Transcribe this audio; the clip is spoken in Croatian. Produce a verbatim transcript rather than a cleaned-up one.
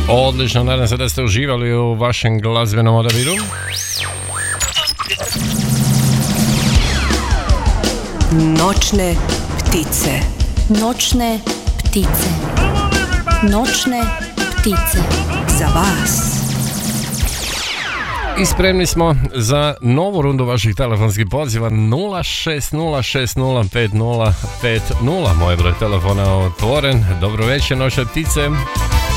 Odlično, nadam se da ste uživali u vašem glazbenom odabiru. Noćne ptice. Noćne ptice. Noćne ptice. Za vas. I spremni smo za novu rundu vaših telefonskih poziva. Nula šest nula šest nula pet nula pet nula. Moj broj telefona otvoren. Dobro večer, noćne ptice.